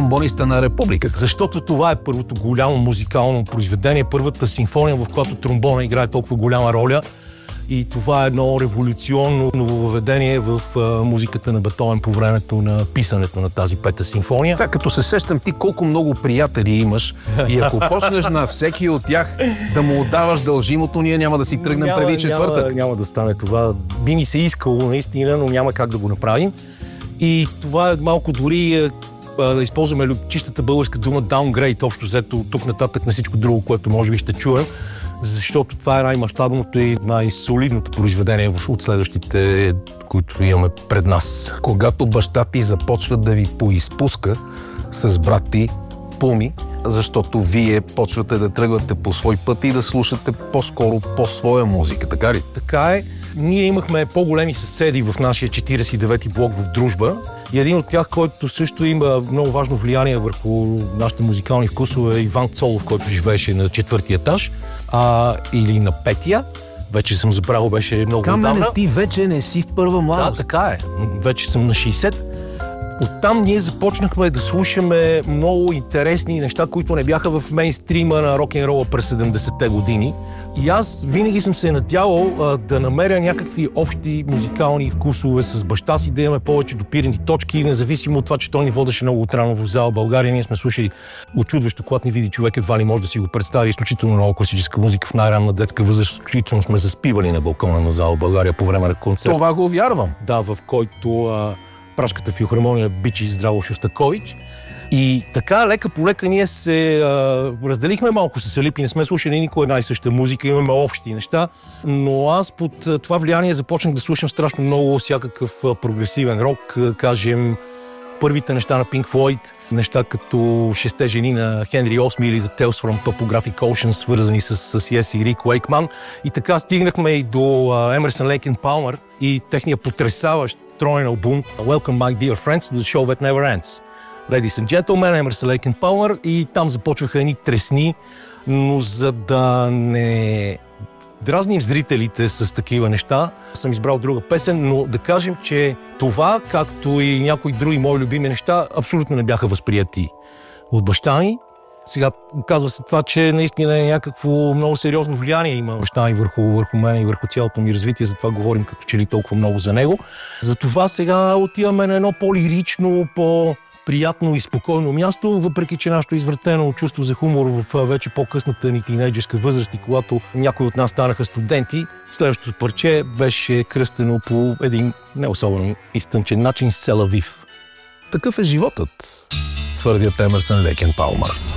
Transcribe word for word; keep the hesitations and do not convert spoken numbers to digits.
тромбониста на републиката. Защото това е първото голямо музикално произведение, първата симфония, в която тромбона играе толкова голяма роля. И това е едно революционно нововъведение в а, музиката на Бетховен по времето на писането на тази пета симфония. Сега като се сещам ти колко много приятели имаш и ако почнеш на всеки от тях да му отдаваш дължимото, ние няма да си тръгнем няма, преди четвъртък. Няма, няма да стане това. Би ни се искало наистина, но няма как да го направим. И това е малко дори да използваме чистата българска дума downgrade, общо взето тук нататък на всичко друго, което може би ще чуем. Защото това е най-мащабното и най-солидното произведение от следващите, които имаме пред нас. Когато баща ти започва да ви поизпуска с брат ти Пуми, защото вие почвате да тръгвате по свой път и да слушате по-скоро по-своя музика, така ли? Така е. Ние имахме по-големи съседи в нашия четиридесет и девети блок в Дружба и един от тях, който също има много важно влияние върху нашите музикални вкусове, е Иван Цолов, който живееше на четвъртия етаж. А, или на петия. Вече съм забравил, беше много отдавна. Камене, ти вече не си в първа младост. Да, така е. Вече съм на шейсет. Оттам ние започнахме да слушаме много интересни неща, които не бяха в мейнстрима на рок-н-рола през седемдесетте години. И аз винаги съм се надявал а, да намеря някакви общи музикални вкусове с баща си, да имаме повече допирани точки, независимо от това, че той ни водеше много отрано в зала България. Ние сме слушали очудващо, когато ни види човек, едва ли може да си го представи, изключително много класическа музика в най-ранна детска възраст. Включително сме заспивали на балкона на зала България по време на концерт. Това го вярвам. Да, в който а, Пражката филхармония бичи Здраво Шостакович. И така, лека по лека ние се а, разделихме малко с Алипи, не сме слушали никога една и съща музика, имаме общи неща, но аз под а, това влияние започнах да слушам страшно много всякакъв а, прогресивен рок, а, кажем първите неща на Pink Floyd, неща като Шесте жени на Хенри Осми или The Tales from Topographic Ocean, свързани с, с Yes и Рик Уейкман. И така стигнахме и до Емерсън Лейк енд Палмър и техния потресаващ троен албум Welcome My Dear Friends to the Show That Never Ends. Ladies and Gentlemen, Емерсън Лейк енд Палмър, и там започваха едни тресни, но за да не дразним зрителите с такива неща, съм избрал друга песен, но да кажем, че това, както и някои други мои любими неща, абсолютно не бяха възприяти от баща ми. Сега казва се това, че наистина е някакво много сериозно влияние има баща ми върху, върху мен и върху цялото ми развитие, затова говорим като че ли толкова много за него. Затова сега отиваме на едно по-лирично, по приятно и спокойно място, въпреки че нашето извратено чувство за хумор в вече по-късната ни тинейджерска възраст и когато някои от нас станаха студенти, следващото парче беше кръстено по един не особено изтънчен начин Селавив. Такъв е животът, твърдят Емерсън Лейк енд Палмър.